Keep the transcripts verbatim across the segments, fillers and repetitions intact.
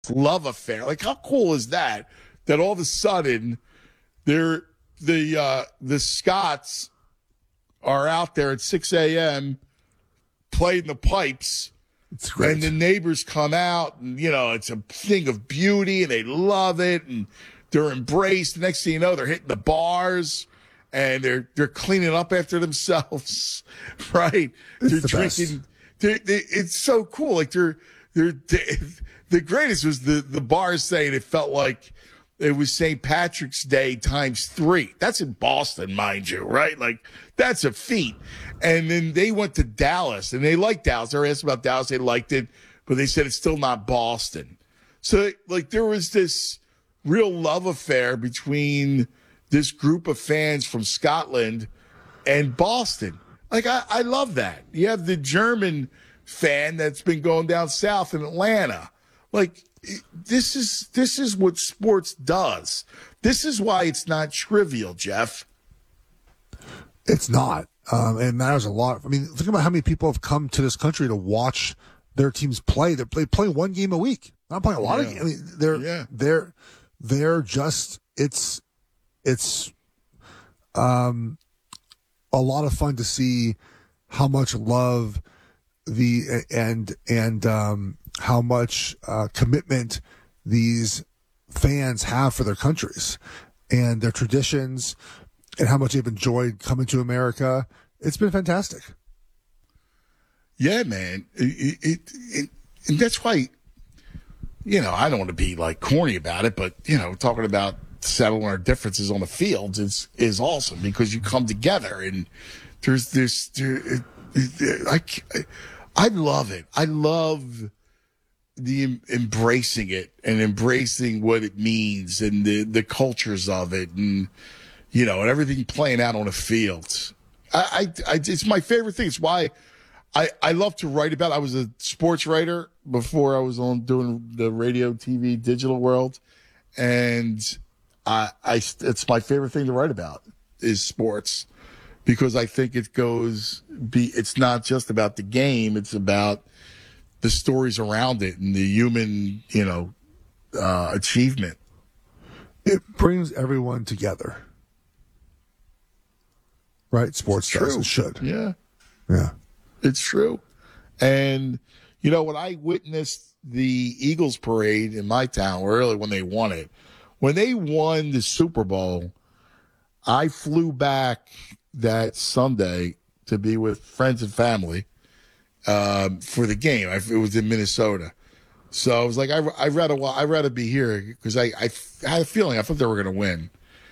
love affair. Like, how cool is that? That all of a sudden, they're the uh, the Scots are out there at six a.m. playing the pipes. It's great. And the neighbors come out, and, you know, it's a thing of beauty, and they love it, and they're embraced. The next thing you know, they're hitting the bars, and they're they're cleaning up after themselves, right? It's they're the drinking. They're, they, it's so cool. Like, they're, they're, they, the greatest was the, the bars saying it felt like it was Saint Patrick's Day times three. That's in Boston, mind you, right? Like, that's a feat. And then they went to Dallas, and they liked Dallas. They were asked about Dallas. They liked it, but they said it's still not Boston. So, like, there was this real love affair between this group of fans from Scotland and Boston. Like, I, I love that. You have the German fan that's been going down south in Atlanta. Like, this is this is what sports does. This is why it's not trivial, Jeff. It's not. Um, it matters a lot. I mean, think about how many people have come to this country to watch their teams play. They play, play one game a week. Not playing a lot yeah. of games. I mean, they're yeah. they're they're just it's it's um a lot of fun to see how much love the and and um, how much uh, commitment these fans have for their countries and their traditions, and how much they've enjoyed coming to America. It's been fantastic. Yeah, man. It, it, it, and that's why, you know, I don't want to be like corny about it, but, you know, talking about settling our differences on the fields is, is awesome because you come together and there's this, there, it, it, I, I love it. I love the embracing it and embracing what it means and the, the cultures of it and, you know, and everything playing out on the field. I, I, I it's my favorite thing. It's why I, I love to write about it. I was a sports writer before I was on doing the radio, T V, digital world. And I, I, it's my favorite thing to write about is sports because I think it goes be, it's not just about the game. It's about the stories around it and the human, you know, uh, achievement. It brings everyone together. Right? Sports It's does. true. It should. Yeah. Yeah. It's true. And, you know, when I witnessed the Eagles parade in my town, early when they won it, when they won the Super Bowl, I flew back that Sunday to be with friends and family um, for the game. I, it was in Minnesota. So I was like, I, I'd, rather, I'd rather be here because I, I had a feeling I thought they were going to win.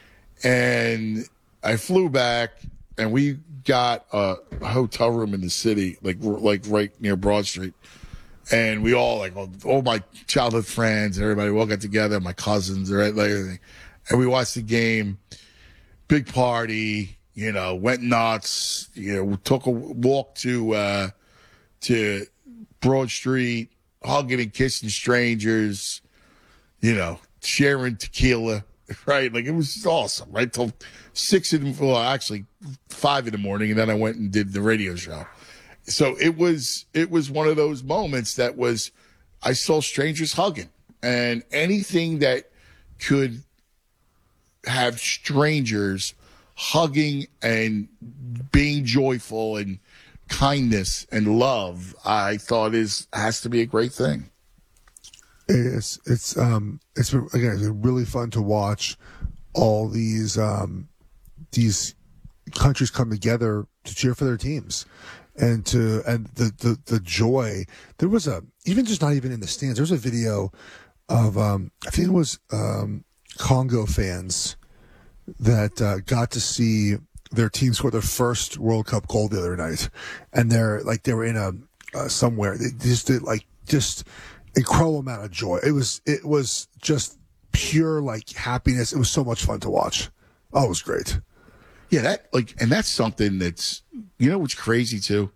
And I flew back, and we got a hotel room in the city, like like right near Broad Street. And we all, like, all, all my childhood friends and everybody, we all got together, my cousins, right, like everything. And we watched the game, big party, you know, went nuts, you know, we took a walk to, uh, to Broad Street, hugging and kissing strangers, you know, sharing tequila, right? Like, it was awesome, right? Till six in the, well, actually five in the morning, and then I went and did the radio show. So it was, it was one of those moments that was, I saw strangers hugging, and anything that could have strangers hugging and being joyful and kindness and love, I thought is, has to be a great thing. It's, it's, um, it's been, again, it's been really fun to watch all these, um, these countries come together to cheer for their teams. And to and the, the, the joy, there was a, even just not even in the stands, there was a video of, um, I think it was um, Congo fans that uh, got to see their team score their first World Cup goal the other night. And they're like, they were in a, uh, somewhere, they just did like, just incredible amount of joy. It was, it was just pure like happiness. It was so much fun to watch. Oh, it was great. Yeah, that like, and that's something that's, you know, what's crazy too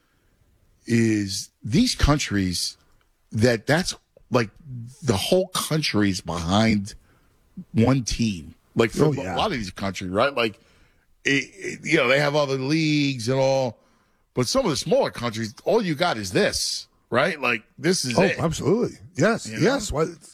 is these countries that that's like the whole country's behind one team. Like for Oh, yeah. a lot of these countries, right? Like, it, it, you know, they have other leagues and all, but some of the smaller countries, all you got is this, right? Like this is Oh, it. absolutely. Yes, You know? yes. Why,